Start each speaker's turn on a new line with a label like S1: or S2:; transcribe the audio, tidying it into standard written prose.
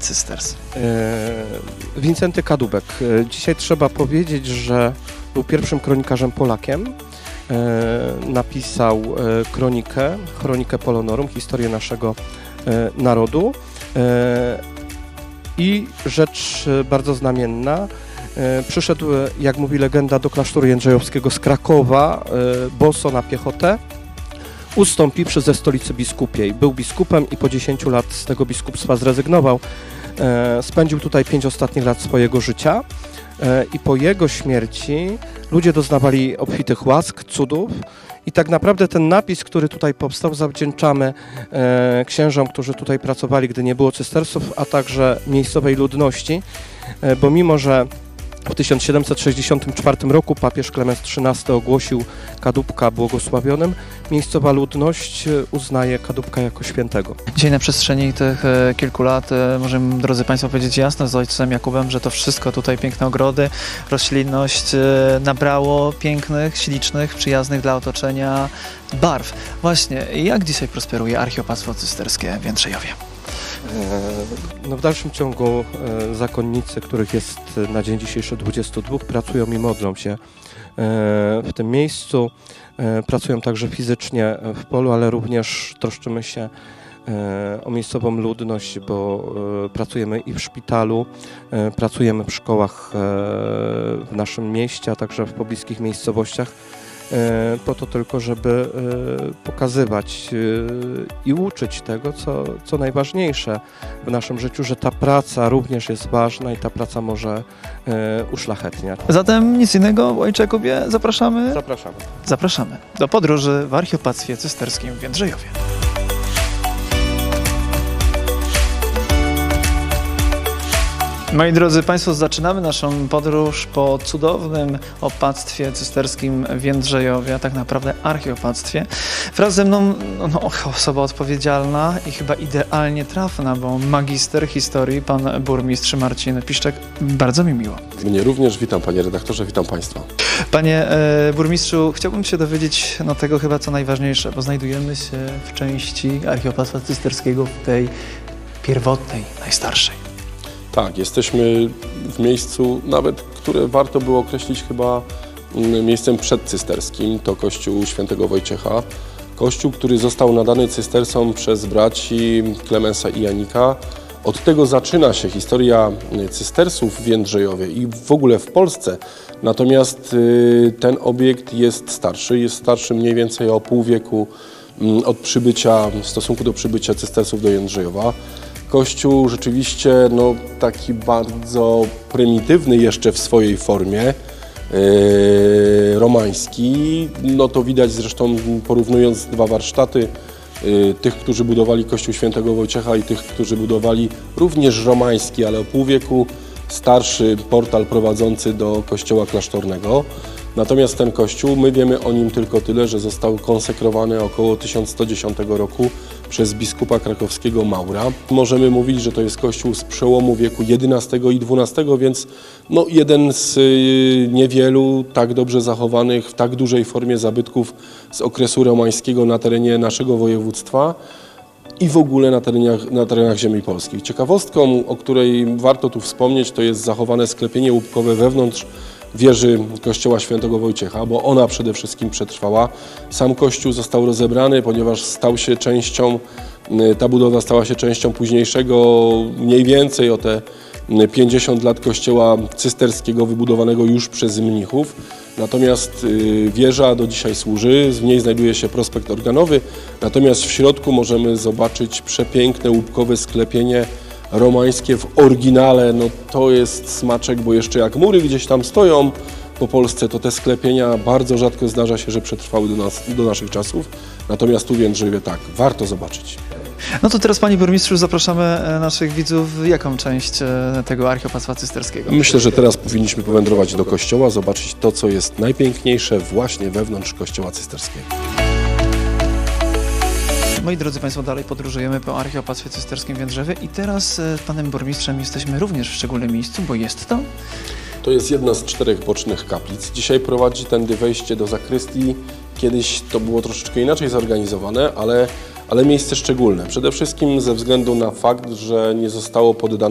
S1: Cysters?
S2: Wincenty Kadubek. Dzisiaj trzeba powiedzieć, że był pierwszym kronikarzem Polakiem. Napisał chronikę Polonorum, historię naszego narodu. I rzecz bardzo znamienna, przyszedł, jak mówi legenda, do klasztoru jędrzejowskiego z Krakowa, boso na piechotę, ustąpiwszy ze stolicy biskupiej. Był biskupem i po 10 lat z tego biskupstwa zrezygnował. Spędził tutaj 5 ostatnich lat swojego życia i po jego śmierci ludzie doznawali obfitych łask, cudów. I tak naprawdę ten napis, który tutaj powstał, zawdzięczamy księżom, którzy tutaj pracowali, gdy nie było cystersów, a także miejscowej ludności, bo mimo że w 1764 roku papież Klemens XIII ogłosił Kadubka błogosławionym, miejscowa ludność uznaje Kadubka jako świętego.
S1: Dzisiaj na przestrzeni tych kilku lat możemy, drodzy Państwo, powiedzieć jasno z ojcem Jakubem, że to wszystko tutaj, piękne ogrody, roślinność nabrało pięknych, ślicznych, przyjaznych dla otoczenia barw. Właśnie, jak dzisiaj prosperuje archiopastwo cysterskie w Jędrzejowie?
S2: No w dalszym ciągu zakonnicy, których jest na dzień dzisiejszy 22, pracują i modlą się w tym miejscu. Pracują także fizycznie w polu, ale również troszczymy się o miejscową ludność, bo pracujemy i w szpitalu, pracujemy w szkołach w naszym mieście, a także w pobliskich miejscowościach, po to tylko, żeby pokazywać i uczyć tego, co najważniejsze w naszym życiu, że ta praca również jest ważna i ta praca może uszlachetniać.
S1: Zatem nic innego, ojcze Jakubie, zapraszamy?
S2: Zapraszamy.
S1: Zapraszamy do podróży w archiopastwie cysterskim w Jędrzejowie. Moi drodzy Państwo, zaczynamy naszą podróż po cudownym opactwie cysterskim w Jędrzejowie, a tak naprawdę archiopactwie. Wraz ze mną osoba odpowiedzialna i chyba idealnie trafna, bo magister historii, pan burmistrz Marcin Piszczek. Bardzo mi miło.
S3: Mnie również. Witam panie redaktorze, witam państwa.
S1: Panie burmistrzu, chciałbym się dowiedzieć tego chyba co najważniejsze, bo znajdujemy się w części archiopactwa cysterskiego, w tej pierwotnej, najstarszej.
S3: Tak, jesteśmy w miejscu nawet, które warto było określić chyba miejscem przedcysterskim. To kościół świętego Wojciecha. Kościół, który został nadany cystersom przez braci Klemensa i Janika. Od tego zaczyna się historia cystersów w Jędrzejowie i w ogóle w Polsce. Natomiast ten obiekt jest starszy mniej więcej o pół wieku od przybycia, w stosunku do przybycia cystersów do Jędrzejowa. Kościół rzeczywiście taki bardzo prymitywny jeszcze w swojej formie, romański. To widać zresztą porównując dwa warsztaty, tych, którzy budowali kościół świętego Wojciecha i tych, którzy budowali również romański, ale o pół wieku starszy portal prowadzący do kościoła klasztornego. Natomiast ten kościół, my wiemy o nim tylko tyle, że został konsekrowany około 1110 roku przez biskupa krakowskiego Maura. Możemy mówić, że to jest kościół z przełomu wieku XI i XII, więc jeden z niewielu tak dobrze zachowanych w tak dużej formie zabytków z okresu romańskiego na terenie naszego województwa i w ogóle na terenach ziemi polskich. Ciekawostką, o której warto tu wspomnieć, to jest zachowane sklepienie łupkowe wewnątrz wieży kościoła świętego Wojciecha, bo ona przede wszystkim przetrwała. Sam kościół został rozebrany, ponieważ ta budowa stała się częścią późniejszego, mniej więcej o te 50 lat kościoła cysterskiego wybudowanego już przez mnichów. Natomiast wieża do dzisiaj służy, w niej znajduje się prospekt organowy, natomiast w środku możemy zobaczyć przepiękne łupkowe sklepienie romańskie w oryginale. To jest smaczek, bo jeszcze jak mury gdzieś tam stoją po Polsce, to te sklepienia bardzo rzadko zdarza się, że przetrwały do naszych czasów. Natomiast tu w Jędrzejowie tak, warto zobaczyć.
S1: To teraz, panie burmistrzu, zapraszamy naszych widzów w jaką część tego archiopastwa cysterskiego?
S3: Myślę, że teraz powinniśmy powędrować do kościoła, zobaczyć to, co jest najpiękniejsze właśnie wewnątrz kościoła cysterskiego.
S1: Moi drodzy Państwo, dalej podróżujemy po archiopastwie cysterskim w Jędrzejowie i teraz z panem burmistrzem jesteśmy również w szczególnym miejscu, bo jest to?
S3: To jest jedna z 4 bocznych kaplic. Dzisiaj prowadzi tędy wejście do zakrystii. Kiedyś to było troszeczkę inaczej zorganizowane, ale miejsce szczególne. Przede wszystkim ze względu na fakt, że nie zostało poddane